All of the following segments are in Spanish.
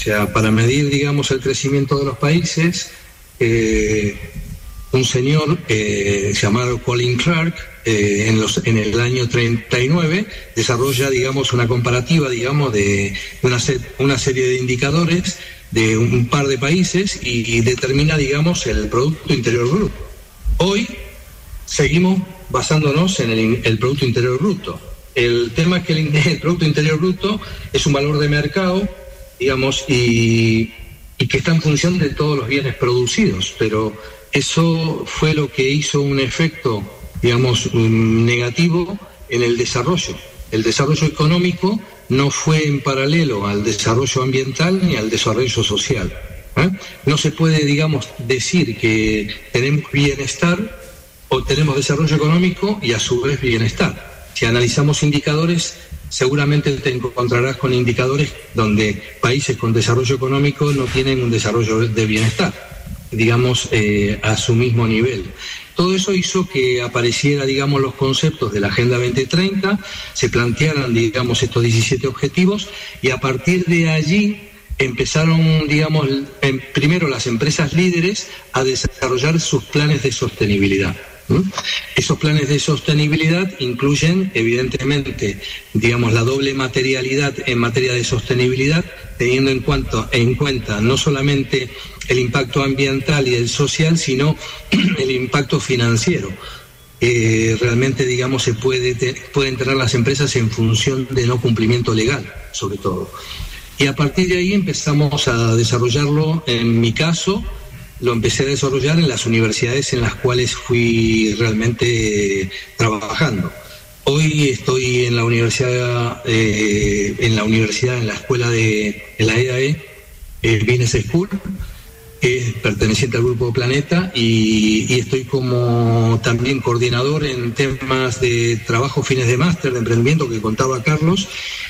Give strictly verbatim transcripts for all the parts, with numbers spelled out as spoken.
sea, para medir, digamos, el crecimiento de los países, eh, un señor eh, llamado Colin Clark, eh, en, los, en el año treinta y nueve, desarrolla, digamos, una comparativa, digamos, de una, set, una serie de indicadores de un par de países y, y determina, digamos, el Producto Interior Bruto. Hoy seguimos basándonos en el, el Producto Interior Bruto. El tema es que el, el Producto Interior Bruto es un valor de mercado, digamos, y, y que está en función de todos los bienes producidos, pero eso fue lo que hizo un efecto, digamos, negativo en el desarrollo. El desarrollo económico no fue en paralelo al desarrollo ambiental ni al desarrollo social. ¿eh? No se puede, digamos, decir que tenemos bienestar o tenemos desarrollo económico y a su vez bienestar. Si analizamos indicadores, seguramente te encontrarás con indicadores donde países con desarrollo económico no tienen un desarrollo de bienestar, digamos, eh, a su mismo nivel. Todo eso hizo que apareciera, digamos, los conceptos de la Agenda veinte treinta, se plantearan, digamos, estos diecisiete objetivos y a partir de allí empezaron, digamos, en, primero las empresas líderes a desarrollar sus planes de sostenibilidad. ¿Mm? Esos planes de sostenibilidad incluyen, evidentemente, digamos, la doble materialidad en materia de sostenibilidad, teniendo en cuenta, en cuenta no solamente el impacto ambiental y el social, sino el impacto financiero. Eh, realmente, digamos, se puede te, pueden tener las empresas en función de no cumplimiento legal, sobre todo. Y a partir de ahí empezamos a desarrollarlo, en mi caso, lo empecé a desarrollar en las universidades en las cuales fui realmente eh, trabajando. Hoy estoy en la universidad, eh, en la universidad, en la escuela de, de la E A E, eh, Business School, que es perteneciente al Grupo Planeta, y, y estoy como también coordinador en temas de trabajo, fines de máster, de emprendimiento que contaba Carlos,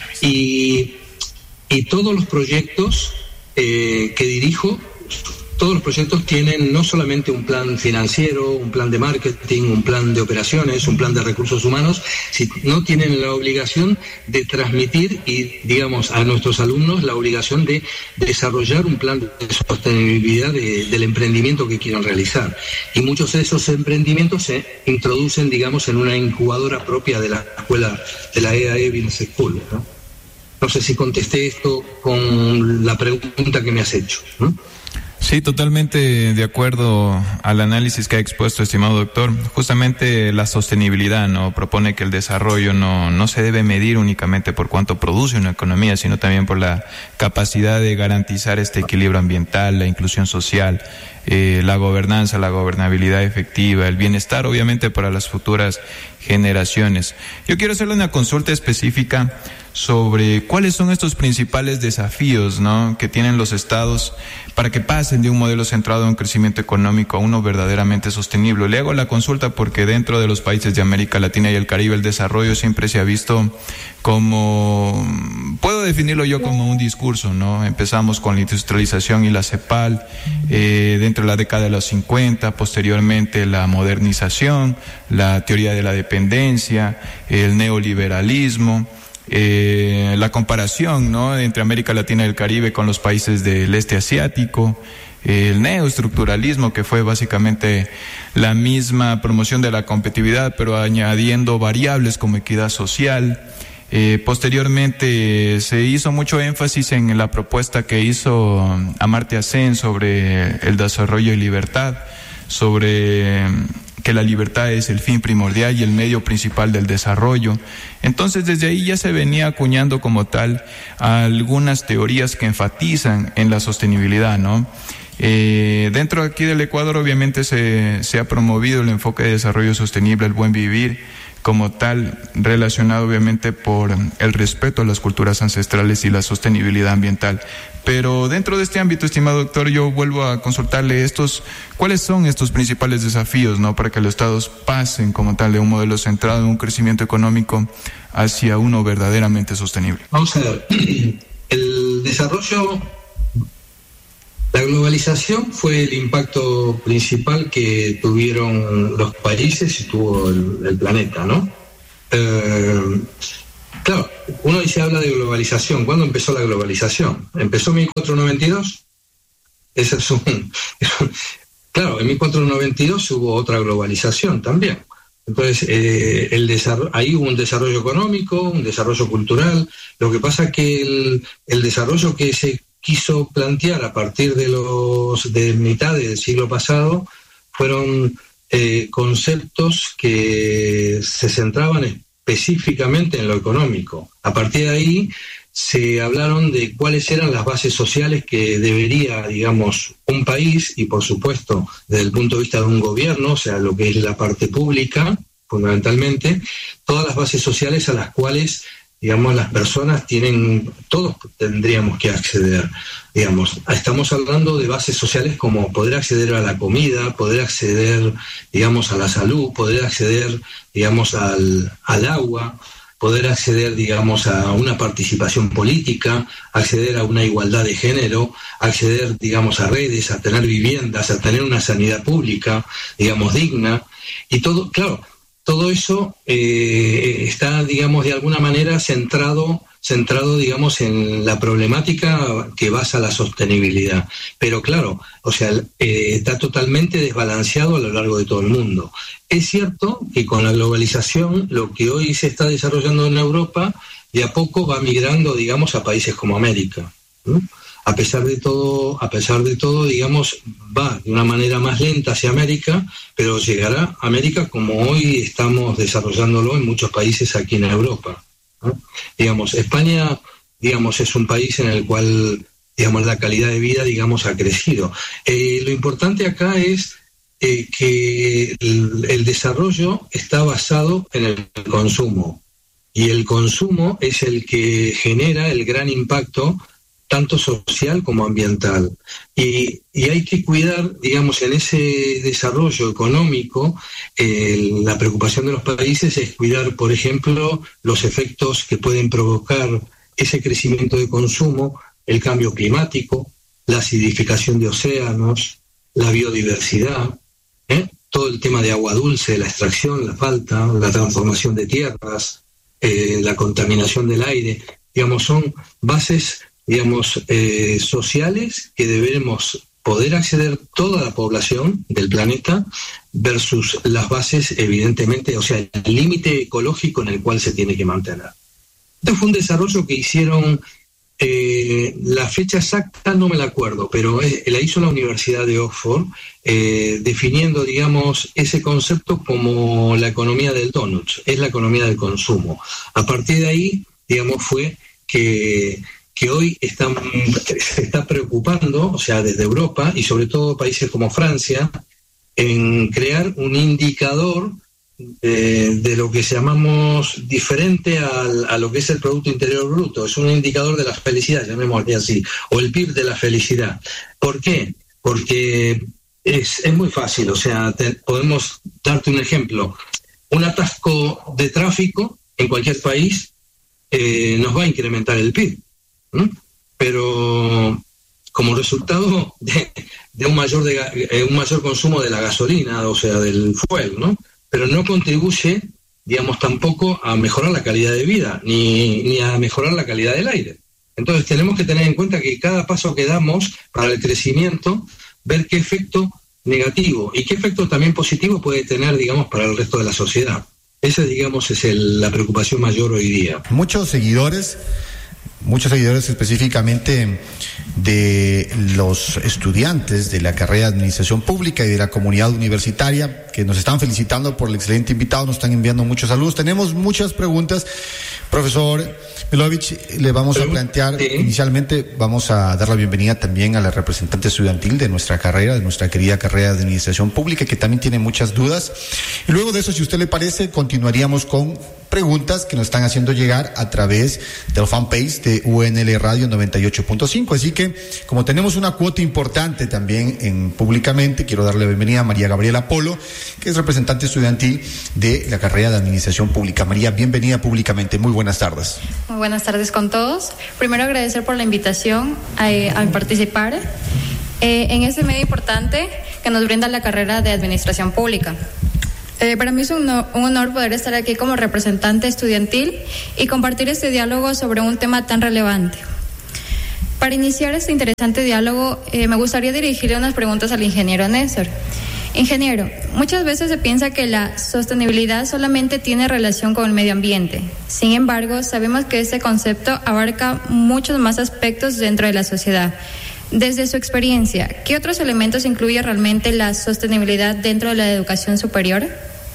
y, y todos los proyectos eh, que dirijo, todos los proyectos tienen no solamente un plan financiero, un plan de marketing, un plan de operaciones, un plan de recursos humanos, sino tienen la obligación de transmitir y, digamos, a nuestros alumnos la obligación de desarrollar un plan de sostenibilidad de, del emprendimiento que quieran realizar. Y muchos de esos emprendimientos se introducen, digamos, en una incubadora propia de la escuela de la E A E Business School, ¿no? No sé si contesté esto con la pregunta que me has hecho, ¿no? Sí, totalmente de acuerdo al análisis que ha expuesto, estimado doctor. Justamente la sostenibilidad, ¿no?, propone que el desarrollo no, no se debe medir únicamente por cuánto produce una economía, sino también por la capacidad de garantizar este equilibrio ambiental, la inclusión social, eh, la gobernanza, la gobernabilidad efectiva, el bienestar, obviamente, para las futuras generaciones. Yo quiero hacerle una consulta específica sobre cuáles son estos principales desafíos, ¿no?, que tienen los estados para que pasen de un modelo centrado en un crecimiento económico a uno verdaderamente sostenible. Le hago la consulta porque dentro de los países de América Latina y el Caribe el desarrollo siempre se ha visto como, puedo definirlo yo como un discurso, ¿no? Empezamos con la industrialización y la CEPAL, eh, dentro de la década de los cincuenta, posteriormente la modernización, la teoría de la dependencia, el neoliberalismo, Eh, la comparación, ¿no?, entre América Latina y el Caribe con los países del este asiático, eh, el neoestructuralismo, que fue básicamente la misma promoción de la competitividad, pero añadiendo variables como equidad social. Eh, posteriormente se hizo mucho énfasis en la propuesta que hizo Amartya Sen sobre el desarrollo y libertad, sobre que la libertad es el fin primordial y el medio principal del desarrollo. Entonces, desde ahí ya se venía acuñando como tal algunas teorías que enfatizan en la sostenibilidad, ¿no? Eh, dentro de aquí del Ecuador, obviamente, se, se ha promovido el enfoque de desarrollo sostenible, el buen vivir, como tal, relacionado obviamente por el respeto a las culturas ancestrales y la sostenibilidad ambiental. Pero dentro de este ámbito, estimado doctor, yo vuelvo a consultarle estos, ¿cuáles son estos principales desafíos, ¿no?, para que los estados pasen como tal de un modelo centrado en un crecimiento económico hacia uno verdaderamente sostenible? Vamos a ver, el desarrollo, la globalización fue el impacto principal que tuvieron los países y tuvo el, el planeta, ¿no? Eh, Claro, uno dice, habla de globalización. ¿Cuándo empezó la globalización? ¿Empezó en mil cuatrocientos noventa y dos? Ese es un... Claro, en mil cuatrocientos noventa y dos hubo otra globalización también. Entonces, eh, el desarrollo, ahí hubo un desarrollo económico, un desarrollo cultural. Lo que pasa es que el, el desarrollo que se quiso plantear a partir de los de mitad del siglo pasado fueron eh, conceptos que se centraban específicamente en lo económico. A partir de ahí se hablaron de cuáles eran las bases sociales que debería, digamos, un país, y por supuesto desde el punto de vista de un gobierno, o sea, lo que es la parte pública, fundamentalmente, todas las bases sociales a las cuales, digamos, las personas tienen, todos tendríamos que acceder. Digamos, estamos hablando de bases sociales como poder acceder a la comida, poder acceder, digamos, a la salud, poder acceder, digamos, al, al agua, poder acceder, digamos, a una participación política, acceder a una igualdad de género, acceder, digamos, a redes, a tener viviendas, a tener una sanidad pública, digamos, digna. Y todo, claro, todo eso eh, está, digamos, de alguna manera centrado, centrado, digamos, en la problemática que basa la sostenibilidad. Pero claro, o sea, eh, está totalmente desbalanceado a lo largo de todo el mundo. Es cierto que con la globalización, lo que hoy se está desarrollando en Europa, de a poco va migrando, digamos, a países como América, ¿no? A pesar de todo, a pesar de todo, digamos, va de una manera más lenta hacia América, pero llegará a América como hoy estamos desarrollándolo en muchos países aquí en Europa, ¿no? Digamos, España, digamos, es un país en el cual, digamos, la calidad de vida, digamos, ha crecido. Eh, lo importante acá es eh, que el, el desarrollo está basado en el consumo, y el consumo es el que genera el gran impacto tanto social como ambiental. Y, y hay que cuidar, digamos, en ese desarrollo económico, eh, la preocupación de los países es cuidar, por ejemplo, los efectos que pueden provocar ese crecimiento de consumo, el cambio climático, la acidificación de océanos, la biodiversidad, ¿eh? todo el tema de agua dulce, la extracción, la falta, la transformación de tierras, eh, la contaminación del aire, digamos, son bases, digamos, eh, sociales que debemos poder acceder toda la población del planeta versus las bases, evidentemente, o sea, el límite ecológico en el cual se tiene que mantener. Este fue un desarrollo que hicieron, eh, la fecha exacta no me la acuerdo, pero es, la hizo la Universidad de Oxford, eh, definiendo, digamos, ese concepto como la economía del donut, es la economía del consumo. A partir de ahí, digamos, fue que que hoy están, se está preocupando, o sea, desde Europa y sobre todo países como Francia, en crear un indicador eh, de lo que llamamos diferente al, a lo que es el Producto Interior Bruto. Es un indicador de la felicidad, llamémosle así, o el P I B de la felicidad. ¿Por qué? Porque es, es muy fácil, o sea, te, podemos darte un ejemplo. Un atasco de tráfico en cualquier país eh, nos va a incrementar el P I B. ¿Mm? Pero como resultado de, de un mayor de, eh, un mayor consumo de la gasolina, o sea, del fuel, ¿no? Pero no contribuye, digamos, tampoco a mejorar la calidad de vida, ni, ni a mejorar la calidad del aire. Entonces tenemos que tener en cuenta que cada paso que damos para el crecimiento, ver qué efecto negativo y qué efecto también positivo puede tener, digamos, para el resto de la sociedad. Esa, digamos, es el, la preocupación mayor hoy día. Muchos seguidores Muchos seguidores específicamente de los estudiantes de la carrera de Administración Pública y de la comunidad universitaria que nos están felicitando por el excelente invitado, nos están enviando muchos saludos. Tenemos muchas preguntas. Profesor Milovich, le vamos a plantear, sí. Inicialmente vamos a dar la bienvenida también a la representante estudiantil de nuestra carrera, de nuestra querida carrera de Administración Pública, que también tiene muchas dudas. Y luego de eso, si a usted le parece, continuaríamos con preguntas que nos están haciendo llegar a través del fanpage de U N L Radio noventa y ocho punto cinco. Así que, como tenemos una cuota importante también en públicamente, quiero darle la bienvenida a María Gabriela Polo, que es representante estudiantil de la carrera de Administración Pública. María, bienvenida públicamente. Muy buenas tardes. Muy buenas tardes con todos. Primero, agradecer por la invitación a, a participar eh, en este medio importante que nos brinda la carrera de Administración Pública. Eh, para mí es un, un honor poder estar aquí como representante estudiantil y compartir este diálogo sobre un tema tan relevante. Para iniciar este interesante diálogo, eh, me gustaría dirigirle unas preguntas al ingeniero Néstor. Ingeniero, muchas veces se piensa que la sostenibilidad solamente tiene relación con el medio ambiente. Sin embargo, sabemos que este concepto abarca muchos más aspectos dentro de la sociedad. Desde su experiencia, ¿qué otros elementos incluye realmente la sostenibilidad dentro de la educación superior?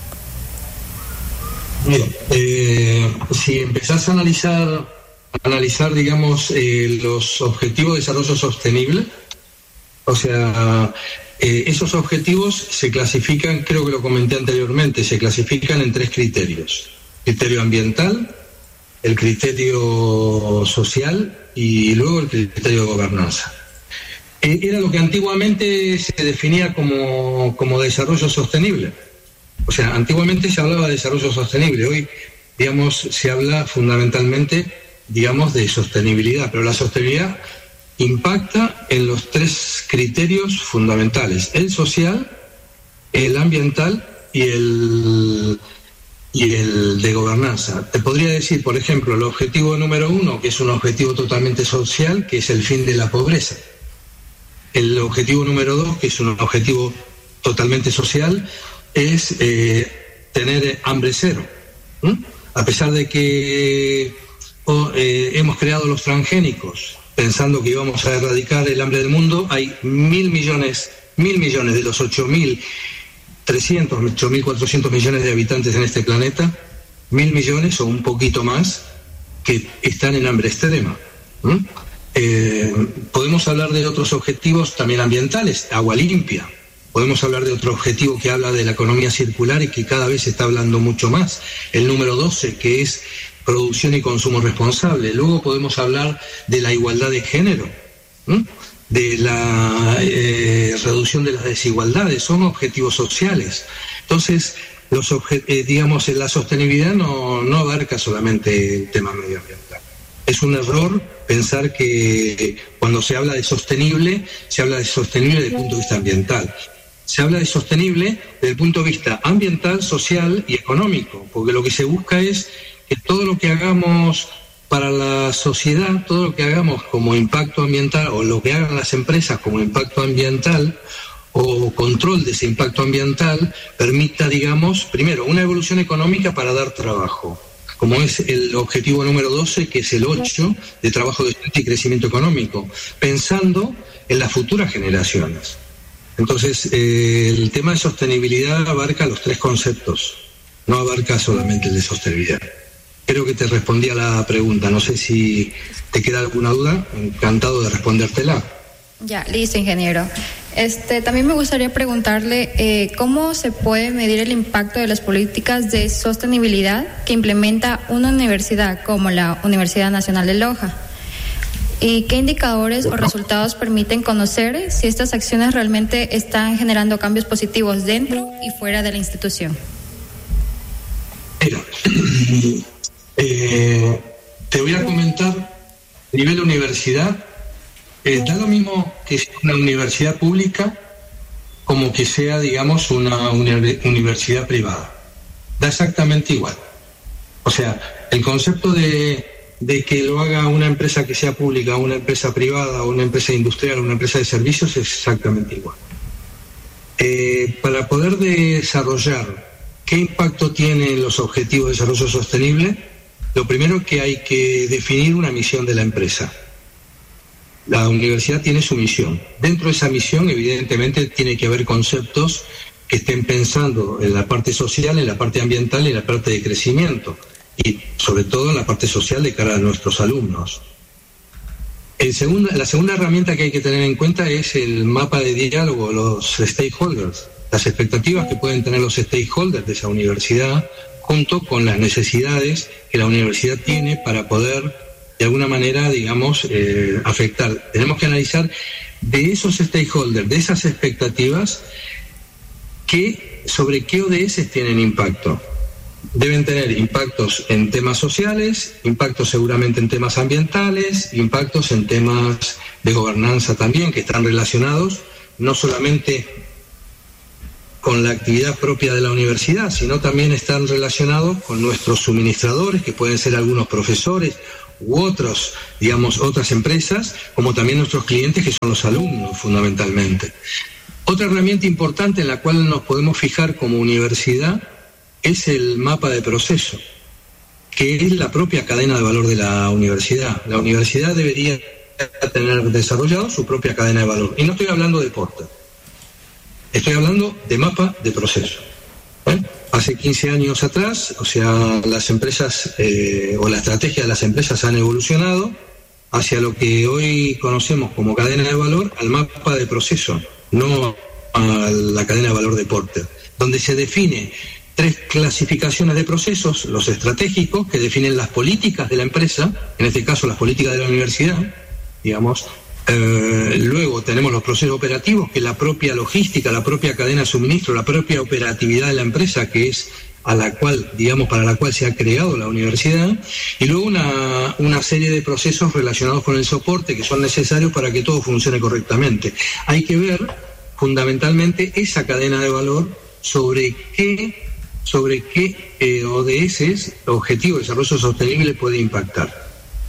Mira, eh, si empezás a analizar, analizar digamos, eh, los objetivos de desarrollo sostenible, o sea, eh, esos objetivos se clasifican, creo que lo comenté anteriormente, se clasifican en tres criterios. Criterio ambiental, el criterio social y luego el criterio de gobernanza. Eh, era lo que antiguamente se definía como, como desarrollo sostenible. O sea, antiguamente se hablaba de desarrollo sostenible, hoy, digamos, se habla fundamentalmente, digamos, de sostenibilidad, pero la sostenibilidad impacta en los tres criterios fundamentales: el social, el ambiental y el, y el de gobernanza. Te podría decir, por ejemplo, el objetivo número uno, que es un objetivo totalmente social, que es el fin de la pobreza. El objetivo número dos, que es un objetivo totalmente social, es eh, tener hambre cero. ¿Mm? A pesar de que oh, eh, hemos creado los transgénicos pensando que íbamos a erradicar el hambre del mundo, hay mil millones, mil millones de los ocho mil trescientos, ocho mil cuatrocientos millones de habitantes en este planeta, mil millones o un poquito más que están en hambre extrema. ¿Mm? Eh, podemos hablar de otros objetivos también ambientales, agua limpia. Podemos hablar de otro objetivo que habla de la economía circular y que cada vez se está hablando mucho más, el número doce, que es producción y consumo responsable. Luego podemos hablar de la igualdad de género, ¿sí? de la eh, reducción de las desigualdades, son objetivos sociales. Entonces, los obje- eh, digamos, la sostenibilidad no, no abarca solamente el tema medioambiental. Es un error pensar que cuando se habla de sostenible, se habla de sostenible desde el punto de vista ambiental. Se habla de sostenible desde el punto de vista ambiental, social y económico, porque lo que se busca es que todo lo que hagamos para la sociedad, todo lo que hagamos como impacto ambiental, o lo que hagan las empresas como impacto ambiental, o control de ese impacto ambiental, permita, digamos, primero, una evolución económica para dar trabajo, como es el objetivo número doce, que es el ocho, de trabajo decente y crecimiento económico, pensando en las futuras generaciones. Entonces, eh, el tema de sostenibilidad abarca los tres conceptos, no abarca solamente el de sostenibilidad. Creo que te respondí a la pregunta, no sé si te queda alguna duda, encantado de respondértela. Ya, listo, ingeniero. Este, también me gustaría preguntarle eh, cómo se puede medir el impacto de las políticas de sostenibilidad que implementa una universidad como la Universidad Nacional de Loja. ¿Y qué indicadores o resultados permiten conocer si estas acciones realmente están generando cambios positivos dentro y fuera de la institución? Mira, eh, te voy a comentar a nivel de universidad. Eh, da lo mismo que sea una universidad pública como que sea, digamos, una uni- universidad privada. Da exactamente igual. O sea, el concepto de, de que lo haga una empresa que sea pública, una empresa privada, o una empresa industrial, una empresa de servicios es exactamente igual. Eh, para poder desarrollar qué impacto tienen los objetivos de desarrollo sostenible, lo primero que hay que definir una misión de la empresa. La universidad tiene su misión. Dentro de esa misión, evidentemente, tiene que haber conceptos que estén pensando en la parte social, en la parte ambiental y en la parte de crecimiento. Y sobre todo en la parte social de cara a nuestros alumnos. El segunda, la segunda herramienta que hay que tener en cuenta es el mapa de diálogo, los stakeholders, las expectativas que pueden tener los stakeholders de esa universidad, junto con las necesidades que la universidad tiene para poder de alguna manera, digamos, eh, afectar. Tenemos que analizar de esos stakeholders, de esas expectativas, qué, sobre qué O D S tienen impacto. Deben tener impactos en temas sociales, impactos seguramente en temas ambientales, impactos en temas de gobernanza también, que están relacionados no solamente con la actividad propia de la universidad, sino también están relacionados con nuestros suministradores, que pueden ser algunos profesores u otros, digamos, otras empresas, como también nuestros clientes, que son los alumnos, fundamentalmente. Otra herramienta importante en la cual nos podemos fijar como universidad es el mapa de proceso, que es la propia cadena de valor de la universidad. La universidad debería tener desarrollado su propia cadena de valor. Y no estoy hablando de Porter, estoy hablando de mapa de proceso. ¿Eh? Hace quince años atrás, o sea, las empresas eh, o la estrategia de las empresas han evolucionado hacia lo que hoy conocemos como cadena de valor, al mapa de proceso, no a la cadena de valor de Porter, donde se define tres clasificaciones de procesos: los estratégicos, que definen las políticas de la empresa, en este caso las políticas de la universidad, digamos. Eh, luego tenemos los procesos operativos, que es la propia logística, la propia cadena de suministro, la propia operatividad de la empresa, que es a la cual, digamos, para la cual se ha creado la universidad. Y luego una, una serie de procesos relacionados con el soporte, que son necesarios para que todo funcione correctamente. Hay que ver fundamentalmente esa cadena de valor sobre qué sobre qué eh, O D S, Objetivo de Desarrollo Sostenible, puede impactar.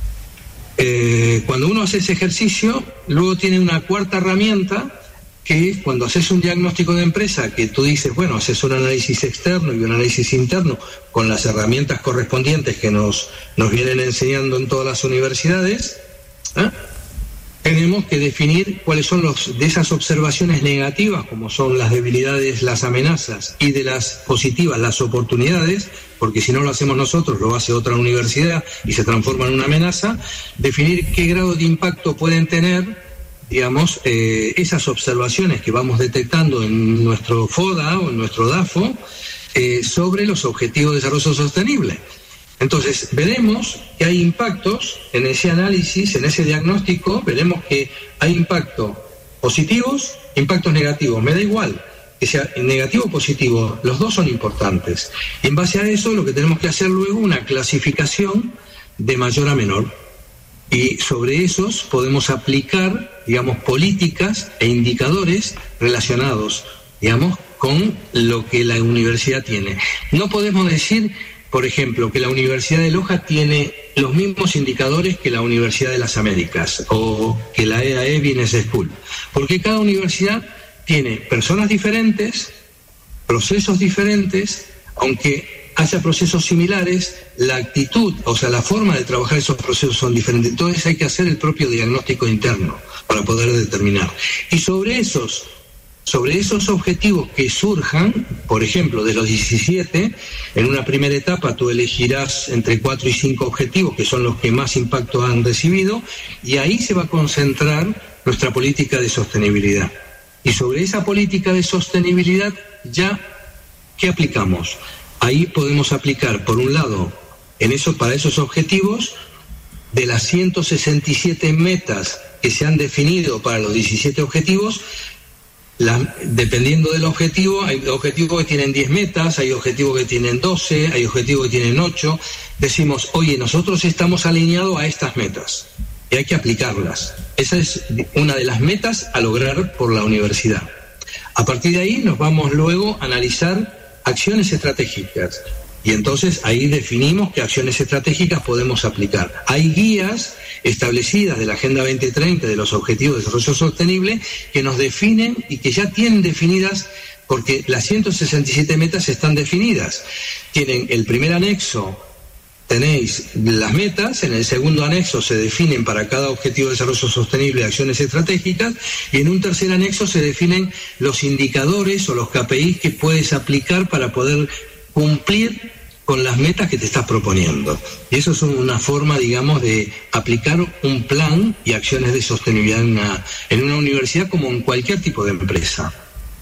Eh, cuando uno hace ese ejercicio, luego tiene una cuarta herramienta, que es cuando haces un diagnóstico de empresa, que tú dices, bueno, haces un análisis externo y un análisis interno con las herramientas correspondientes que nos, nos vienen enseñando en todas las universidades, ¿eh? Tenemos que definir cuáles son los de esas observaciones negativas, como son las debilidades, las amenazas, y de las positivas, las oportunidades, porque si no lo hacemos nosotros, lo hace otra universidad y se transforma en una amenaza. Definir qué grado de impacto pueden tener, digamos, eh, esas observaciones que vamos detectando en nuestro FODA o en nuestro DAFO eh, sobre los objetivos de desarrollo sostenible. Entonces, veremos que hay impactos en ese análisis, en ese diagnóstico, veremos que hay impactos positivos, impactos negativos. Me da igual que sea negativo o positivo, los dos son importantes. Y en base a eso, lo que tenemos que hacer luego es una clasificación de mayor a menor. Y sobre esos podemos aplicar, digamos, políticas e indicadores relacionados, digamos, con lo que la universidad tiene. No podemos decir, por ejemplo, que la Universidad de Loja tiene los mismos indicadores que la Universidad de las Américas o que la E A E Business School, porque cada universidad tiene personas diferentes, procesos diferentes, aunque haya procesos similares, la actitud, o sea, la forma de trabajar esos procesos son diferentes. Entonces hay que hacer el propio diagnóstico interno para poder determinar. Y sobre esos Sobre esos objetivos que surjan, por ejemplo, de los diecisiete, en una primera etapa tú elegirás entre cuatro y cinco objetivos, que son los que más impacto han recibido, y ahí se va a concentrar nuestra política de sostenibilidad. Y sobre esa política de sostenibilidad, ya, ¿qué aplicamos? Ahí podemos aplicar, por un lado, en eso, para esos objetivos, de las ciento sesenta y siete metas que se han definido para los diecisiete objetivos, La, dependiendo del objetivo, hay objetivos que tienen diez metas, hay objetivos que tienen doce, hay objetivos que tienen ocho. Decimos, oye, nosotros estamos alineados a estas metas y hay que aplicarlas. Esa es una de las metas a lograr por la universidad. A partir de ahí nos vamos luego a analizar acciones estratégicas. Y entonces ahí definimos qué acciones estratégicas podemos aplicar. Hay guías establecidas de la Agenda veinte treinta, de los Objetivos de Desarrollo Sostenible, que nos definen y que ya tienen definidas, porque las ciento sesenta y siete metas están definidas. Tienen el primer anexo, tenéis las metas, en el segundo anexo se definen para cada Objetivo de Desarrollo Sostenible acciones estratégicas, y en un tercer anexo se definen los indicadores o los K P Is que puedes aplicar para poder cumplir con las metas que te estás proponiendo. Y eso es una forma, digamos, de aplicar un plan y acciones de sostenibilidad en una, en una universidad como en cualquier tipo de empresa.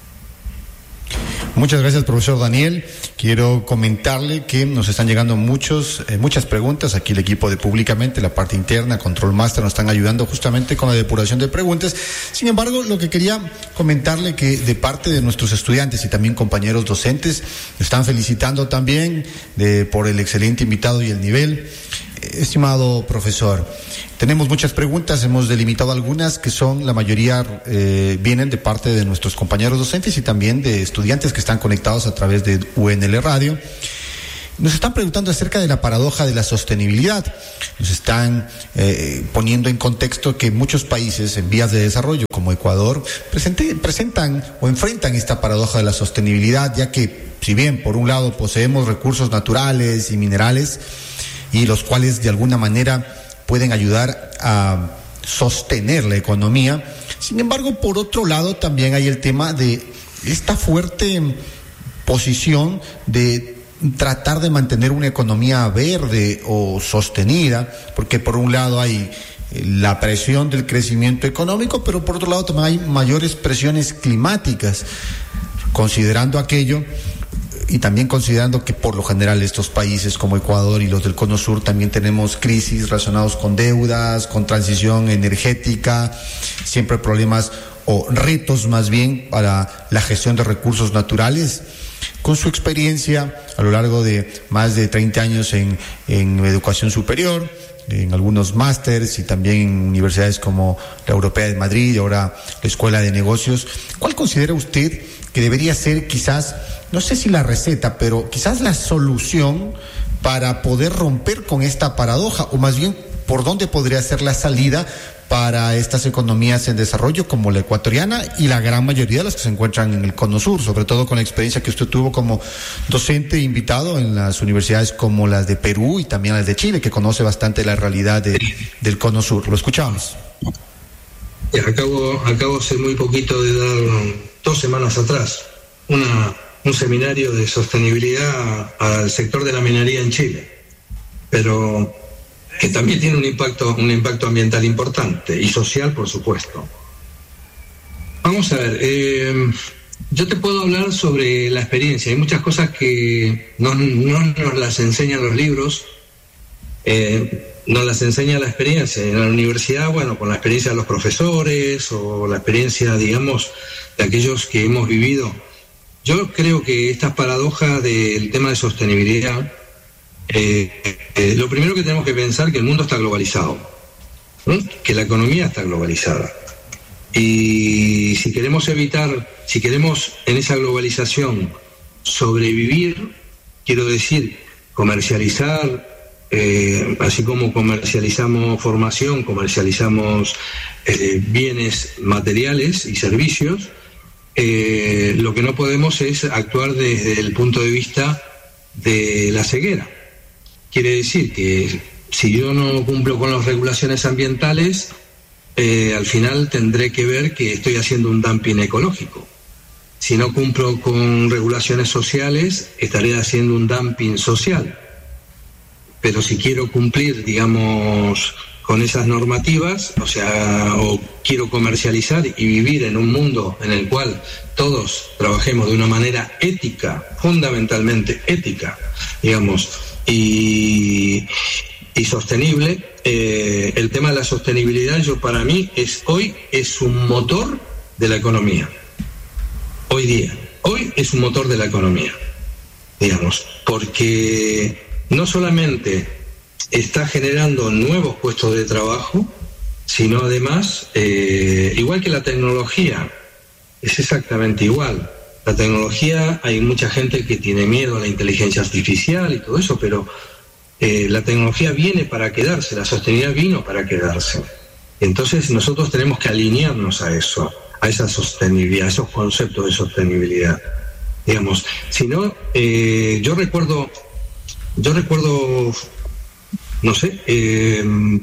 Muchas gracias, profesor Daniel. Quiero comentarle que nos están llegando muchos, eh, muchas preguntas. Aquí el equipo de Públicamente, la parte interna, Control Master, nos están ayudando justamente con la depuración de preguntas. Sin embargo, lo que quería comentarle, que de parte de nuestros estudiantes y también compañeros docentes, están felicitando también de, por el excelente invitado y el nivel. Estimado profesor, tenemos muchas preguntas, hemos delimitado algunas que son, la mayoría eh, vienen de parte de nuestros compañeros docentes y también de estudiantes que están conectados a través de U N L Radio. Nos están preguntando acerca de la paradoja de la sostenibilidad. Nos están eh, poniendo en contexto que muchos países en vías de desarrollo, como Ecuador, presente, presentan o enfrentan esta paradoja de la sostenibilidad, ya que, si bien por un lado poseemos recursos naturales y minerales, y los cuales de alguna manera pueden ayudar a sostener la economía, sin embargo, por otro lado también hay el tema de esta fuerte posición de tratar de mantener una economía verde o sostenida, porque por un lado hay la presión del crecimiento económico, pero por otro lado también hay mayores presiones climáticas. Considerando aquello, y también considerando que por lo general estos países como Ecuador y los del Cono Sur también tenemos crisis relacionados con deudas, con transición energética, siempre problemas o retos más bien para la gestión de recursos naturales. Con su experiencia a lo largo de más de treinta años en, en educación superior, en algunos másters y también en universidades como la Europea de Madrid y ahora la Escuela de Negocios, ¿cuál considera usted que debería ser quizás, no sé si la receta, pero quizás la solución para poder romper con esta paradoja, o más bien por dónde podría ser la salida para estas economías en desarrollo como la ecuatoriana y la gran mayoría de las que se encuentran en el Cono Sur, sobre todo con la experiencia que usted tuvo como docente invitado en las universidades como las de Perú y también las de Chile, que conoce bastante la realidad de, del Cono Sur? Lo escuchamos. Acabo, acabo hace muy poquito de dar, dos semanas atrás, una, un seminario de sostenibilidad al sector de la minería en Chile, pero que también tiene un impacto, un impacto ambiental importante y social, por supuesto. Vamos a ver, eh, yo te puedo hablar sobre la experiencia. Hay muchas cosas que no, no nos las enseñan los libros, eh, nos las enseña la experiencia. En la universidad, bueno, con la experiencia de los profesores o la experiencia, digamos, de aquellos que hemos vivido. Yo creo que estas paradojas del tema de sostenibilidad, Eh, eh, lo primero que tenemos que pensar es que el mundo está globalizado, ¿no? Que la economía está globalizada, y si queremos evitar, si queremos en esa globalización sobrevivir, quiero decir, comercializar, eh, así como comercializamos formación, comercializamos eh, bienes materiales y servicios, eh, lo que no podemos es actuar desde el punto de vista de la ceguera. Quiere decir que si yo no cumplo con las regulaciones ambientales, eh, al final tendré que ver que estoy haciendo un dumping ecológico. Si no cumplo con regulaciones sociales, estaré haciendo un dumping social. Pero si quiero cumplir, digamos, con esas normativas, o sea, o quiero comercializar y vivir en un mundo en el cual todos trabajemos de una manera ética, fundamentalmente ética, digamos, y, y sostenible, eh, el tema de la sostenibilidad, yo para mí es hoy es un motor de la economía. Hoy día, hoy es un motor de la economía, digamos, porque no solamente está generando nuevos puestos de trabajo, sino además, eh, igual que la tecnología, es exactamente igual. La tecnología, hay mucha gente que tiene miedo a la inteligencia artificial y todo eso, pero eh, la tecnología viene para quedarse, la sostenibilidad vino para quedarse. Entonces nosotros tenemos que alinearnos a eso, a esa sostenibilidad, a esos conceptos de sostenibilidad. Digamos, si no, eh, yo recuerdo, yo recuerdo, no sé, eh,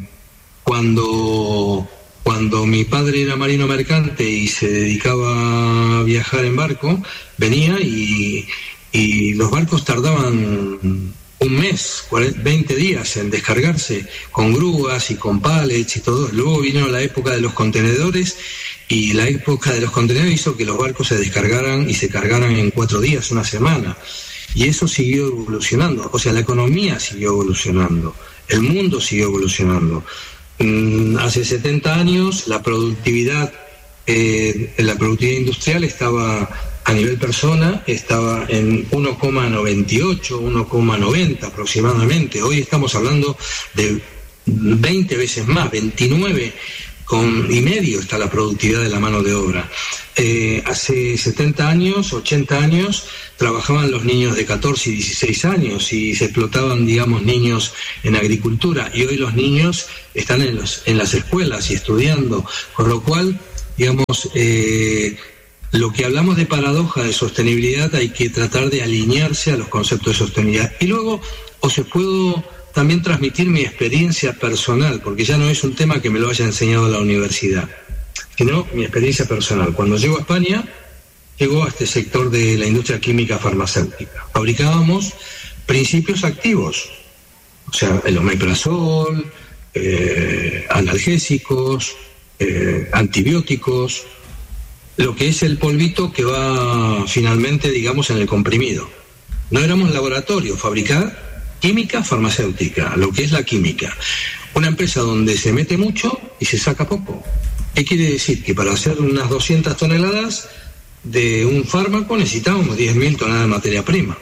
cuando... Cuando mi padre era marino mercante y se dedicaba a viajar en barco, venía y, y los barcos tardaban un mes, veinte días en descargarse, con grúas y con pallets y todo. Luego vino la época de los contenedores, y la época de los contenedores hizo que los barcos se descargaran y se cargaran en cuatro días, una semana. Y eso siguió evolucionando, o sea, la economía siguió evolucionando, el mundo siguió evolucionando. Hace setenta años la productividad, eh, la productividad industrial estaba a nivel persona estaba en uno coma noventa y ocho, uno coma noventa aproximadamente. Hoy estamos hablando de veinte veces más, veintinueve con y medio está la productividad de la mano de obra. Eh, hace setenta años, ochenta años, trabajaban los niños de catorce y dieciséis años y se explotaban, digamos, niños en agricultura, y hoy los niños están en, los, en las escuelas y estudiando, con lo cual, digamos, eh, lo que hablamos de paradoja de sostenibilidad hay que tratar de alinearse a los conceptos de sostenibilidad. Y luego os puedo también transmitir mi experiencia personal, porque ya no es un tema que me lo haya enseñado la universidad, sino mi experiencia personal. Cuando llego a España, llego a este sector de la industria química farmacéutica. Fabricábamos principios activos, o sea, el omeprazol, eh, analgésicos, eh, antibióticos, lo que es el polvito que va finalmente, digamos, en el comprimido. No éramos laboratorio, fabricar química farmacéutica, lo que es la química. Una empresa donde se mete mucho y se saca poco. ¿Qué quiere decir? Que para hacer unas doscientas toneladas de un fármaco necesitábamos diez mil toneladas de materia prima.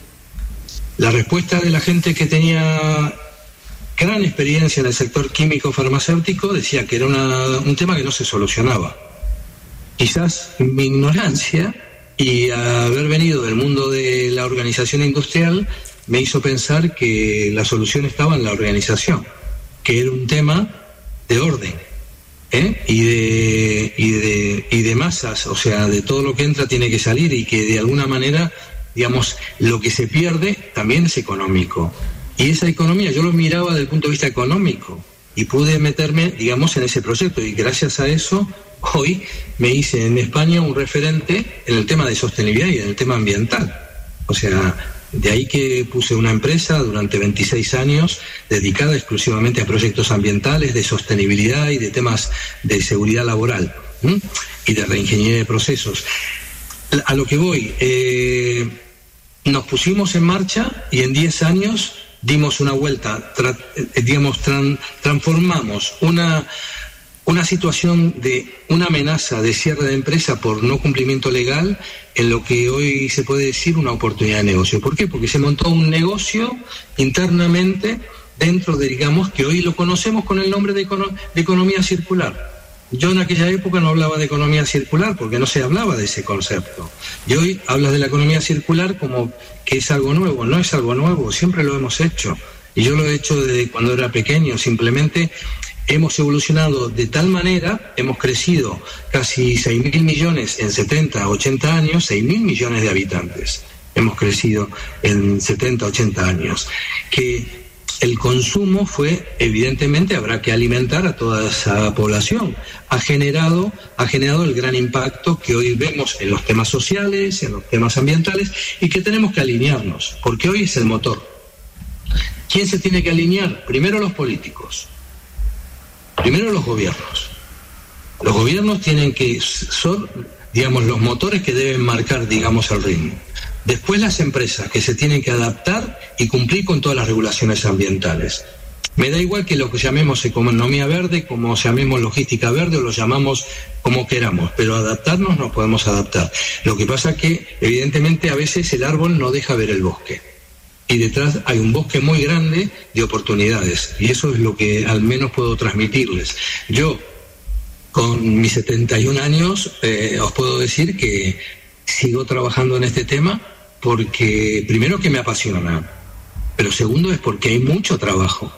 La respuesta de la gente que tenía gran experiencia en el sector químico farmacéutico decía que era una, un tema que no se solucionaba. Quizás mi ignorancia y haber venido del mundo de la organización industrial me hizo pensar que la solución estaba en la organización, que era un tema de orden, ¿eh? y de y de y de masas, o sea, de todo lo que entra tiene que salir, y que de alguna manera, digamos, lo que se pierde también es económico. Y esa economía yo lo miraba desde el punto de vista económico y pude meterme, digamos, en ese proyecto, y gracias a eso hoy me hice en España un referente en el tema de sostenibilidad y en el tema ambiental. O sea, de ahí que puse una empresa durante veintiséis años dedicada exclusivamente a proyectos ambientales, de sostenibilidad y de temas de seguridad laboral, ¿m? y de reingeniería de procesos. A lo que voy, eh, nos pusimos en marcha y en diez años dimos una vuelta, tra, digamos, tran, transformamos una... una situación de una amenaza de cierre de empresa por no cumplimiento legal en lo que hoy se puede decir una oportunidad de negocio. ¿Por qué? Porque se montó un negocio internamente dentro de, digamos, que hoy lo conocemos con el nombre de, econo- de economía circular. Yo en aquella época no hablaba de economía circular porque no se hablaba de ese concepto. Y hoy hablas de la economía circular como que es algo nuevo. No es algo nuevo, siempre lo hemos hecho. Y yo lo he hecho desde cuando era pequeño, simplemente... Hemos evolucionado de tal manera, hemos crecido casi seis mil millones en setenta, ochenta años, seis mil millones de habitantes. Hemos crecido en setenta, ochenta años. Que el consumo fue, evidentemente, habrá que alimentar a toda esa población. Ha generado, ha generado el gran impacto que hoy vemos en los temas sociales, en los temas ambientales, y que tenemos que alinearnos, porque hoy es el motor. ¿Quién se tiene que alinear? Primero los políticos. Primero los gobiernos. Los gobiernos tienen que ser, digamos, los motores que deben marcar, digamos, el ritmo. Después las empresas que se tienen que adaptar y cumplir con todas las regulaciones ambientales. Me da igual que lo que llamemos economía verde, como llamemos logística verde o lo llamamos como queramos, pero adaptarnos nos podemos adaptar. Lo que pasa es que, evidentemente, a veces el árbol no deja ver el bosque. Y detrás hay un bosque muy grande de oportunidades, y eso es lo que al menos puedo transmitirles. Yo, con mis setenta y un años, eh, os puedo decir que sigo trabajando en este tema porque, primero, que me apasiona, pero segundo es porque hay mucho trabajo,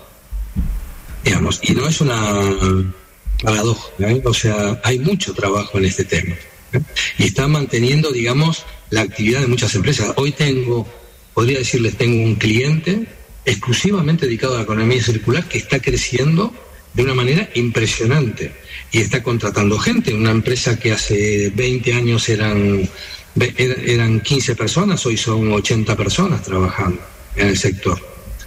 digamos, y no es una paradoja, ¿eh? O sea, hay mucho trabajo en este tema, ¿eh? Y está manteniendo, digamos, la actividad de muchas empresas. Hoy tengo... Podría decirles, tengo un cliente exclusivamente dedicado a la economía circular que está creciendo de una manera impresionante y está contratando gente. Una empresa que hace veinte años eran, eran quince personas, hoy son ochenta personas trabajando en el sector.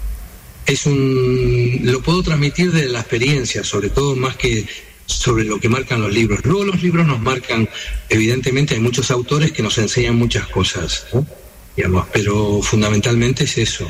Es un, lo puedo transmitir de la experiencia, sobre todo más que sobre lo que marcan los libros. Luego los libros nos marcan, evidentemente hay muchos autores que nos enseñan muchas cosas, ¿no? Digamos, pero fundamentalmente es eso.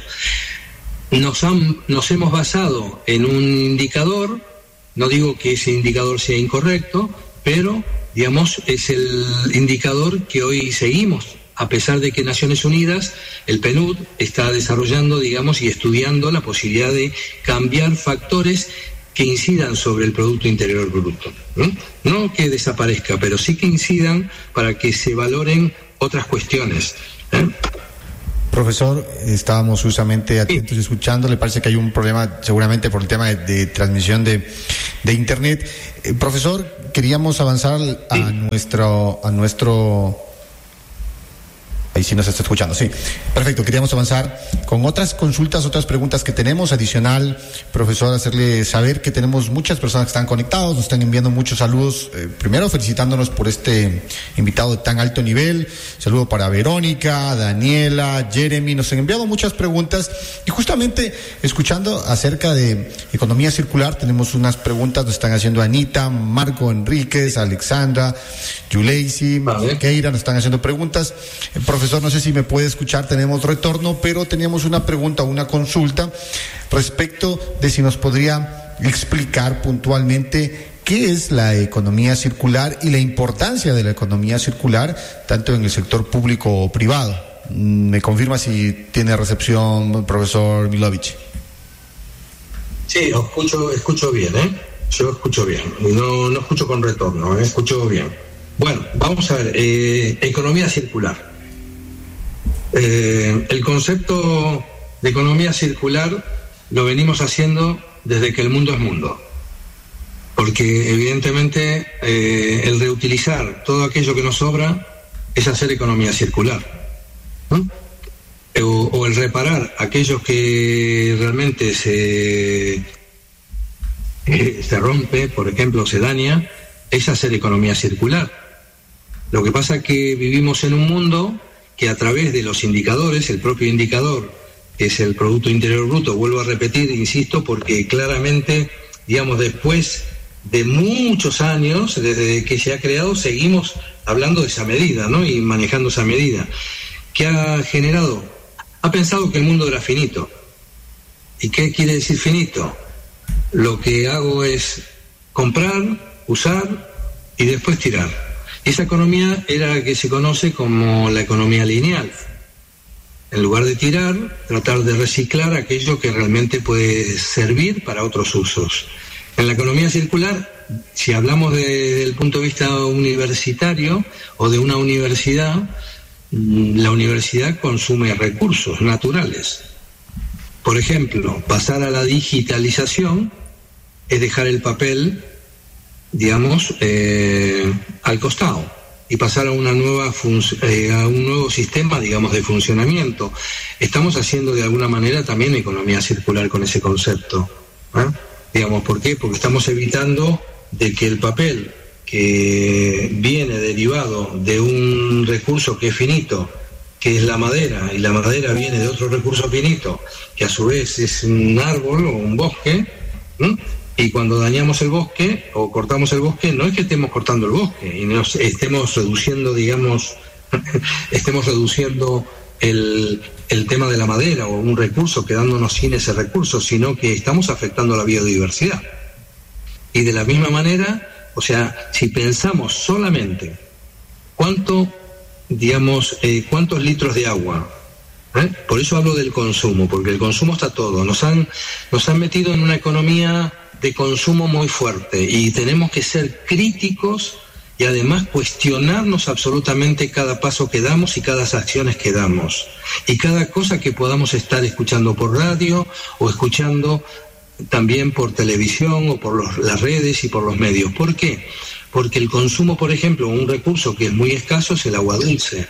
Nos, han, nos hemos basado en un indicador, no digo que ese indicador sea incorrecto, pero digamos, es el indicador que hoy seguimos, a pesar de que Naciones Unidas, el P N U D, está desarrollando, digamos, y estudiando la posibilidad de cambiar factores que incidan sobre el Producto Interior Bruto. ¿no? No que desaparezca, pero sí que incidan para que se valoren otras cuestiones. ¿eh? Profesor, estábamos justamente atentos y escuchando. Le parece que hay un problema seguramente por el tema de, de transmisión de, de Internet. Eh, profesor, queríamos avanzar a sí. nuestro... A nuestro Ahí sí nos está escuchando, sí. Perfecto, queríamos avanzar con otras consultas, otras preguntas que tenemos. Adicional, profesor, hacerle saber que tenemos muchas personas que están conectados, nos están enviando muchos saludos. Eh, primero, felicitándonos por este invitado de tan alto nivel. Saludo para Verónica, Daniela, Jeremy. Nos han enviado muchas preguntas. Y justamente, escuchando acerca de economía circular, tenemos unas preguntas, nos están haciendo Anita, Marco Enríquez, Alexandra, Yuleisi, vale. Keira, nos están haciendo preguntas. Eh, Profesor, no sé si me puede escuchar, tenemos retorno, pero teníamos una pregunta, una consulta respecto de si nos podría explicar puntualmente qué es la economía circular y la importancia de la economía circular, tanto en el sector público o privado. ¿Me confirma si tiene recepción, profesor Milovich? Sí, escucho, escucho bien, ¿eh? Yo escucho bien, no, no escucho con retorno, ¿eh? Escucho bien. Bueno, vamos a ver, eh, economía circular. Eh, el concepto de economía circular lo venimos haciendo desde que el mundo es mundo, porque evidentemente eh, el reutilizar todo aquello que nos sobra es hacer economía circular, ¿no? o, o el reparar aquello que realmente se, eh, se rompe, por ejemplo, se daña, es hacer economía circular. Lo que pasa es que vivimos en un mundo que a través de los indicadores, el propio indicador, que es el Producto Interior Bruto, vuelvo a repetir, insisto, porque claramente, digamos, después de muchos años, desde que se ha creado, seguimos hablando de esa medida, ¿no? Y manejando esa medida. ¿Qué ha generado? Ha pensado que el mundo era finito. ¿Y qué quiere decir finito? Lo que hago es comprar, usar y después tirar. Esa economía era la que se conoce como la economía lineal. En lugar de tirar, tratar de reciclar aquello que realmente puede servir para otros usos. En la economía circular, si hablamos desde el punto de vista universitario o de una universidad, la universidad consume recursos naturales. Por ejemplo, pasar a la digitalización es dejar el papel, digamos, eh, al costado y pasar a una nueva fun- eh, a un nuevo sistema, digamos, de funcionamiento. Estamos haciendo de alguna manera también economía circular con ese concepto, ¿eh? Digamos, ¿por qué? Porque estamos evitando de que el papel que viene derivado de un recurso que es finito, que es la madera, y la madera viene de otro recurso finito, que a su vez es un árbol o un bosque, ¿no? Y cuando dañamos el bosque o cortamos el bosque, no es que estemos cortando el bosque y nos estemos reduciendo, digamos, estemos reduciendo el, el tema de la madera o un recurso, quedándonos sin ese recurso, sino que estamos afectando a la biodiversidad. Y de la misma manera, o sea, si pensamos solamente cuánto, digamos, eh, cuántos litros de agua, ¿eh? Por eso hablo del consumo, porque el consumo está todo. Nos han, nos han metido en una economía de consumo muy fuerte y tenemos que ser críticos y además cuestionarnos absolutamente cada paso que damos y cada acciones que damos y cada cosa que podamos estar escuchando por radio o escuchando también por televisión o por los, las redes y por los medios. ¿Por qué? Porque el consumo, por ejemplo, un recurso que es muy escaso es el agua dulce.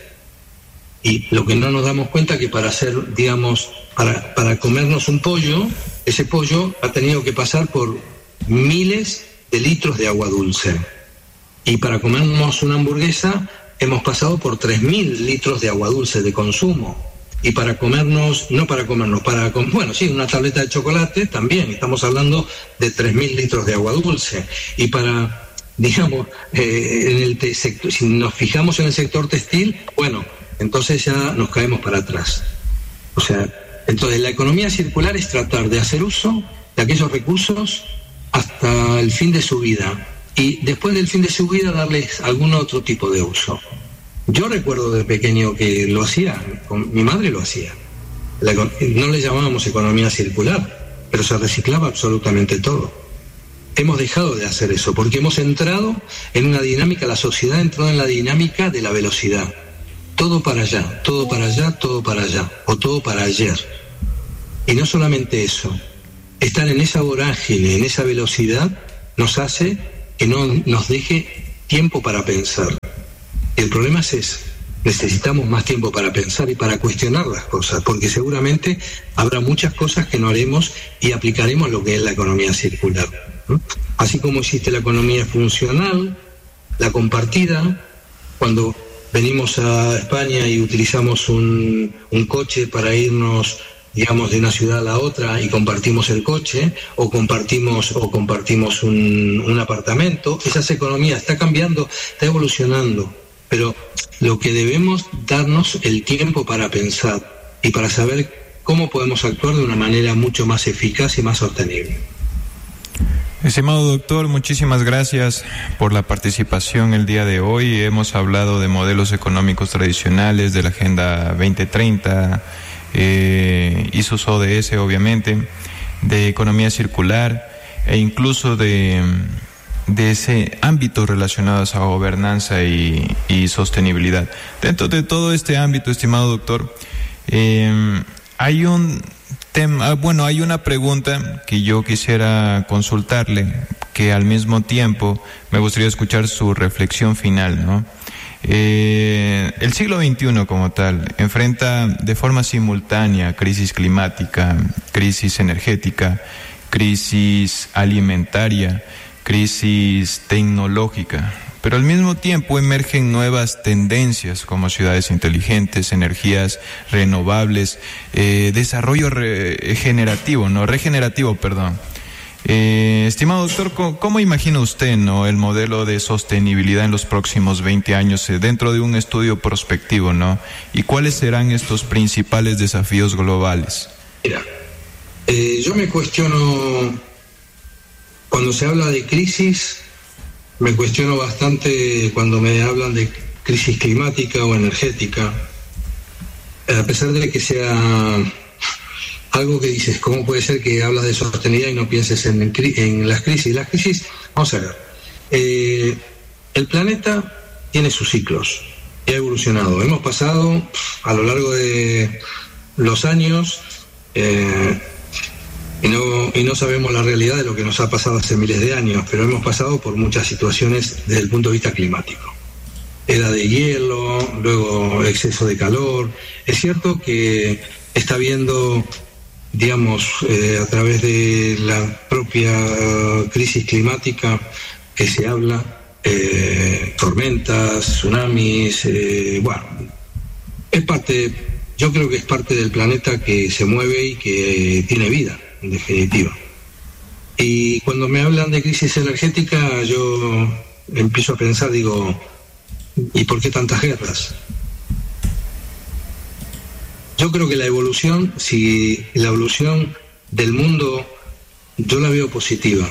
Y lo que no nos damos cuenta que para hacer, digamos, para, para comernos un pollo, ese pollo ha tenido que pasar por miles de litros de agua dulce. Y para comernos una hamburguesa hemos pasado por tres mil litros de agua dulce de consumo. Y para comernos, no para comernos, para, bueno, sí, una tableta de chocolate también, estamos hablando de tres mil litros de agua dulce. Y para, digamos, eh, en el te- sector, si nos fijamos en el sector textil, bueno, entonces ya nos caemos para atrás. O sea, entonces la economía circular es tratar de hacer uso de aquellos recursos hasta el fin de su vida. y después del fin de su vida darles algún otro tipo de uso. Yo recuerdo de pequeño que lo hacía, mi madre lo hacía. La, no le llamábamos economía circular, pero se reciclaba absolutamente todo. Hemos dejado de hacer eso porque hemos entrado en una dinámica, la sociedad entró en la dinámica de la velocidad. Todo para allá, todo para allá, todo para allá, o todo para ayer. Y no solamente eso, estar en esa vorágine, en esa velocidad, nos hace que no nos deje tiempo para pensar. El problema es ese. Necesitamos más tiempo para pensar y para cuestionar las cosas, porque seguramente habrá muchas cosas que no haremos y aplicaremos lo que es la economía circular, ¿no? Así como existe la economía funcional, la compartida, cuando venimos a España y utilizamos un, un coche para irnos, digamos, de una ciudad a la otra y compartimos el coche, o compartimos o compartimos un, un apartamento. Esa economía está cambiando, está evolucionando, pero lo que debemos darnos el tiempo para pensar y para saber cómo podemos actuar de una manera mucho más eficaz y más sostenible. Estimado doctor, muchísimas gracias por la participación el día de hoy. Hemos hablado de modelos económicos tradicionales, de la Agenda veinte treinta, eh, y sus O D S, obviamente, de economía circular e incluso de, de ese ámbito relacionado a gobernanza y, y sostenibilidad. Dentro de todo este ámbito, estimado doctor, eh, hay un tema, bueno, hay una pregunta que yo quisiera consultarle, que al mismo tiempo me gustaría escuchar su reflexión final, ¿no? Eh, el siglo veintiuno como tal enfrenta de forma simultánea crisis climática, crisis energética, crisis alimentaria, crisis tecnológica, pero al mismo tiempo emergen nuevas tendencias como ciudades inteligentes, energías renovables, eh, desarrollo regenerativo, no regenerativo, perdón. Eh, estimado doctor, ¿cómo, ¿cómo imagina usted, no, el modelo de sostenibilidad en los próximos veinte años eh, dentro de un estudio prospectivo, no? ¿Y cuáles serán estos principales desafíos globales? Mira, eh, yo me cuestiono, cuando se habla de crisis, me cuestiono bastante cuando me hablan de crisis climática o energética, a pesar de que sea algo que dices, ¿cómo puede ser que hablas de sostenibilidad y no pienses en, en las crisis? Las crisis, vamos a ver, eh, el planeta tiene sus ciclos y ha evolucionado. Hemos pasado a lo largo de los años eh, y, no, y no sabemos la realidad de lo que nos ha pasado hace miles de años, pero hemos pasado por muchas situaciones desde el punto de vista climático. Era de hielo, luego exceso de calor. Es cierto que está habiendo, digamos, eh, a través de la propia crisis climática que se habla, eh, tormentas, tsunamis, eh, bueno, es parte, yo creo que es parte del planeta que se mueve y que tiene vida, en definitiva. Y cuando me hablan de crisis energética, yo empiezo a pensar, digo, ¿y por qué tantas guerras? Yo creo que la evolución, si la evolución del mundo, yo la veo positiva,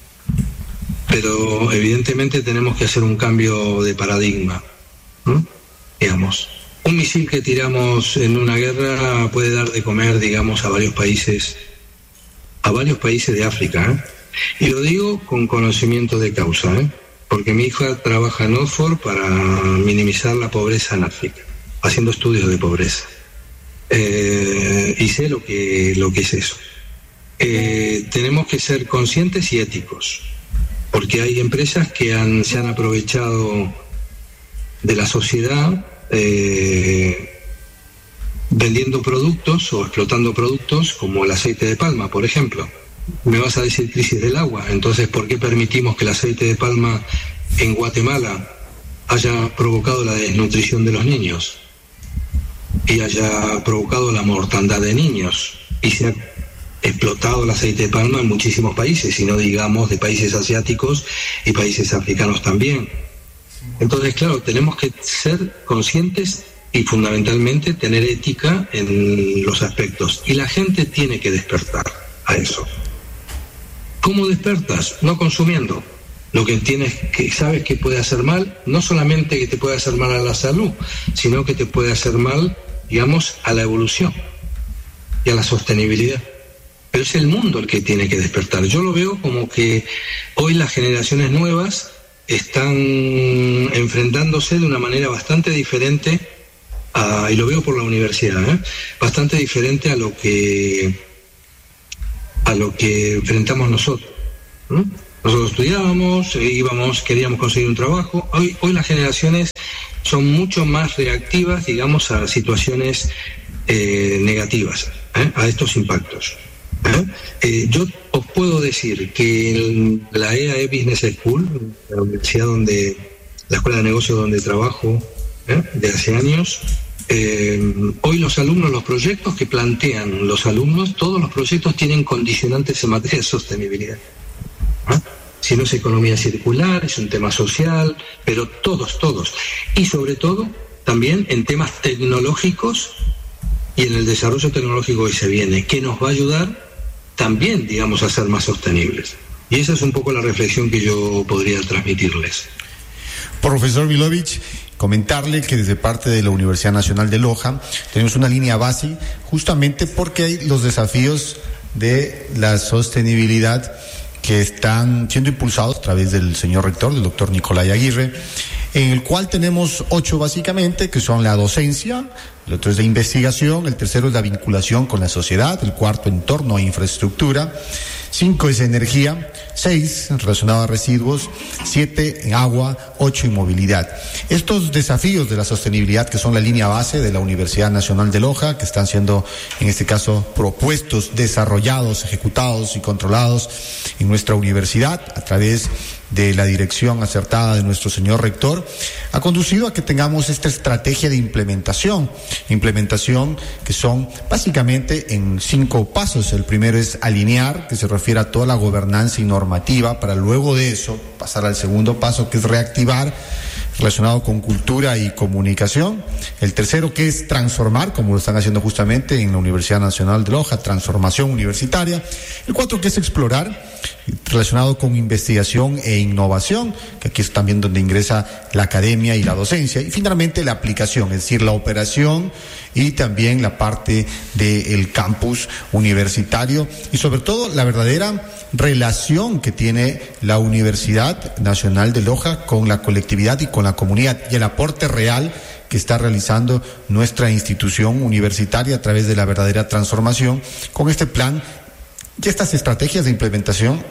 pero evidentemente tenemos que hacer un cambio de paradigma, ¿no? Digamos, un misil que tiramos en una guerra puede dar de comer, digamos, a varios países, a varios países de África, ¿eh? Y lo digo con conocimiento de causa, ¿eh? Porque mi hija trabaja en Oxford para minimizar la pobreza en África, haciendo estudios de pobreza. Eh, y sé lo que, lo que es eso. Eh, tenemos que ser conscientes y éticos, porque hay empresas que han, se han aprovechado de la sociedad eh, vendiendo productos o explotando productos como el aceite de palma, por ejemplo. Me vas a decir crisis del agua, entonces ¿por qué permitimos que el aceite de palma en Guatemala haya provocado la desnutrición de los niños y haya provocado la mortandad de niños y se ha explotado el aceite de palma en muchísimos países, y no digamos de países asiáticos y países africanos también? Entonces, claro, tenemos que ser conscientes y fundamentalmente tener ética en los aspectos, y la gente tiene que despertar a eso. ¿Cómo despertas? No consumiendo. Lo que tienes que sabes que puede hacer mal, no solamente que te puede hacer mal a la salud, sino que te puede hacer mal, digamos, a la evolución y a la sostenibilidad. Pero es el mundo el que tiene que despertar. Yo lo veo como que hoy las generaciones nuevas están enfrentándose de una manera bastante diferente, a, y lo veo por la universidad, ¿eh? bastante diferente a lo que a lo que enfrentamos nosotros, ¿no? Nosotros estudiábamos, íbamos, queríamos conseguir un trabajo. Hoy, hoy las generaciones son mucho más reactivas, digamos, a situaciones eh, negativas, ¿eh? a estos impactos. ¿eh? Eh, yo os puedo decir que en la E A E Business School, la universidad donde, la escuela de negocios donde trabajo ¿eh? de hace años, eh, hoy los alumnos, los proyectos que plantean los alumnos, todos los proyectos tienen condicionantes en materia de sostenibilidad. ¿Ah? Si no es economía circular, es un tema social, pero todos, todos. Y sobre todo, también en temas tecnológicos y en el desarrollo tecnológico que se viene, que nos va a ayudar también, digamos, a ser más sostenibles. Y esa es un poco la reflexión que yo podría transmitirles. Profesor Milovich, comentarle que desde parte de la Universidad Nacional de Loja tenemos una línea base justamente porque hay los desafíos de la sostenibilidad que están siendo impulsados a través del señor rector, del doctor Nicolai Aguirre, en el cual tenemos ocho básicamente, que son la docencia, el otro es la investigación, el tercero es la vinculación con la sociedad, el cuarto entorno e infraestructura, cinco es energía, seis relacionado a residuos, siete en agua, ocho en movilidad. Estos desafíos de la sostenibilidad, que son la línea base de la Universidad Nacional de Loja, que están siendo en este caso propuestos, desarrollados, ejecutados y controlados en nuestra universidad a través de la dirección acertada de nuestro señor rector, ha conducido a que tengamos esta estrategia de implementación, implementación que son básicamente en cinco pasos. El primero es alinear, que se refiere a toda la gobernanza y normativa, para luego de eso pasar al segundo paso, que es reactivar, relacionado con cultura y comunicación. El tercero, que es transformar, como lo están haciendo justamente en la Universidad Nacional de Loja, transformación universitaria. El cuatro, que es explorar, relacionado con investigación e innovación, que aquí es también donde ingresa la academia y la docencia. Y finalmente la aplicación, es decir, la operación y también la parte del campus universitario y sobre todo la verdadera relación que tiene la Universidad Nacional de Loja con la colectividad y con la comunidad, y el aporte real que está realizando nuestra institución universitaria a través de la verdadera transformación con este plan y estas estrategias de implementación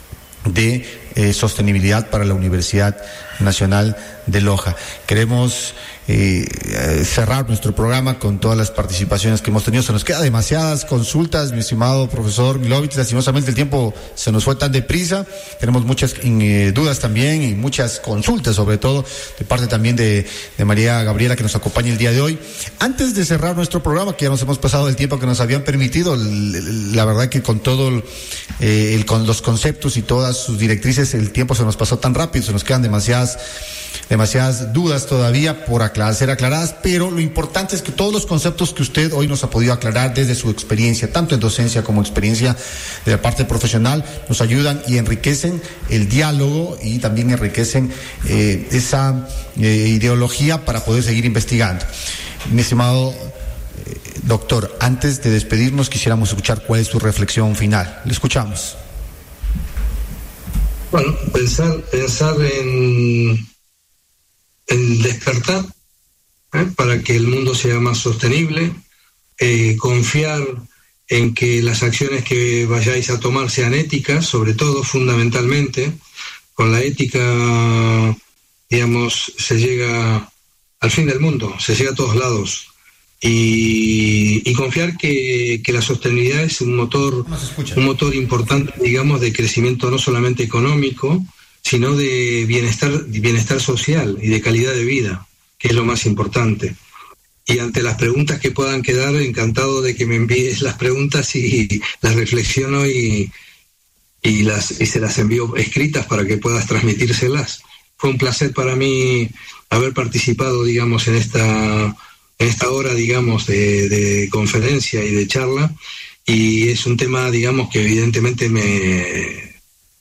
de eh, sostenibilidad para la Universidad Nacional de Loja. Queremos eh, cerrar nuestro programa con todas las participaciones que hemos tenido. Se nos quedan demasiadas consultas, mi estimado profesor Milovich. Lastimosamente el tiempo se nos fue tan deprisa. Tenemos muchas eh, dudas también y muchas consultas, sobre todo de parte también de, de María Gabriela, que nos acompaña el día de hoy. Antes de cerrar nuestro programa, que ya nos hemos pasado el tiempo que nos habían permitido, la verdad que con todo eh, el, con los conceptos y todas sus directrices, el tiempo se nos pasó tan rápido, se nos quedan demasiadas demasiadas dudas todavía por aclarar, ser aclaradas, pero lo importante es que todos los conceptos que usted hoy nos ha podido aclarar desde su experiencia, tanto en docencia como experiencia de la parte profesional, nos ayudan y enriquecen el diálogo y también enriquecen eh, esa eh, ideología para poder seguir investigando. Mi estimado eh, doctor, antes de despedirnos quisiéramos escuchar cuál es su reflexión final. Le escuchamos. Bueno, pensar, pensar en, en despertar ¿eh? para que el mundo sea más sostenible, eh, confiar en que las acciones que vayáis a tomar sean éticas, sobre todo, fundamentalmente. Con la ética, digamos, se llega al fin del mundo, se llega a todos lados. Y, y confiar que, que la sostenibilidad es un motor, un motor importante, digamos, de crecimiento no solamente económico, sino de bienestar, bienestar social y de calidad de vida, que es lo más importante. Y ante las preguntas que puedan quedar, encantado de que me envíes las preguntas y las reflexiono y, y, las, y se las envío escritas para que puedas transmitírselas. Fue un placer para mí haber participado, digamos, en esta... en esta hora, digamos, de, de conferencia y de charla, y es un tema, digamos, que evidentemente me,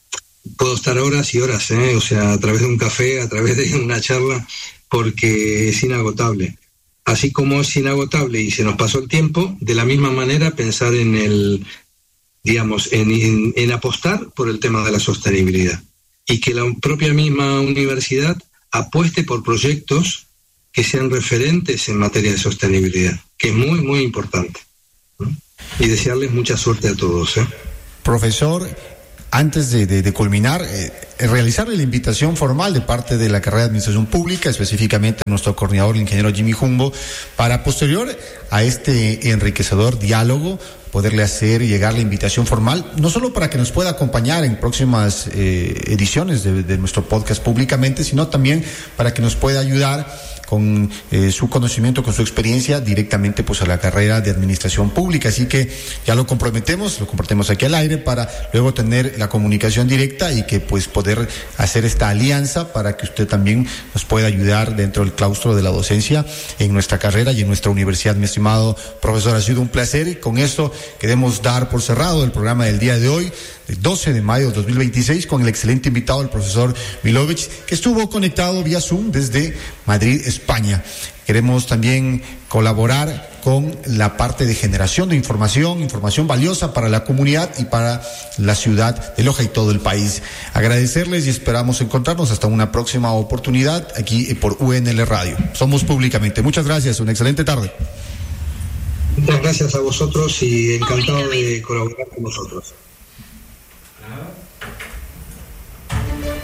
puedo estar horas y horas, ¿eh? O sea, a través de un café, a través de una charla, porque es inagotable. Así como es inagotable y se nos pasó el tiempo, de la misma manera pensar en el, digamos, en, en, en apostar por el tema de la sostenibilidad y que la propia misma universidad apueste por proyectos que sean referentes en materia de sostenibilidad, que es muy, muy importante, ¿no? Y desearles mucha suerte a todos, ¿eh? Profesor, antes de, de, de culminar, eh, realizarle la invitación formal de parte de la carrera de Administración Pública, específicamente a nuestro coordinador, el ingeniero Jimmy Jumbo, para posterior a este enriquecedor diálogo, poderle hacer llegar la invitación formal, no solo para que nos pueda acompañar en próximas eh, ediciones de, de nuestro podcast públicamente, sino también para que nos pueda ayudar con eh, su conocimiento, con su experiencia directamente pues a la carrera de Administración Pública. Así que ya lo comprometemos, lo compartimos aquí al aire para luego tener la comunicación directa y que pues poder hacer esta alianza para que usted también nos pueda ayudar dentro del claustro de la docencia en nuestra carrera y en nuestra universidad. Mi estimado profesor, ha sido un placer y con esto queremos dar por cerrado el programa del día de hoy, el doce de mayo de dos mil veintiséis, con el excelente invitado, el profesor Milovich, que estuvo conectado vía Zoom desde Madrid, España. Queremos también colaborar con la parte de generación de información, información valiosa para la comunidad y para la ciudad de Loja y todo el país. Agradecerles y esperamos encontrarnos hasta una próxima oportunidad aquí por U N L Radio. Somos Públicamente. Muchas gracias, una excelente tarde. Muchas gracias a vosotros y encantado de colaborar con vosotros.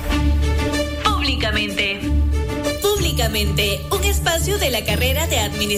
Públicamente. Públicamente, un espacio de la carrera de Administración